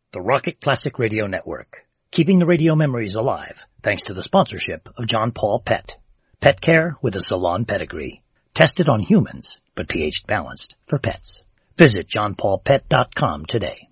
the Rocket Classic Radio Network, keeping the radio memories alive thanks to the sponsorship of John Paul Pet. Pet care with a salon pedigree. Tested on humans, but pH balanced for pets. Visit johnpaulpet.com today.